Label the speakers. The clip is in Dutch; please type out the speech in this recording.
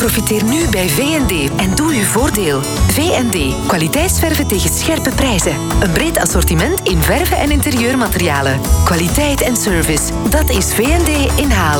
Speaker 1: Profiteer nu bij V&D en doe uw voordeel. V&D, kwaliteitsverven tegen scherpe prijzen. Een breed assortiment in verven en interieurmaterialen. Kwaliteit en service, dat is V&D in Haal.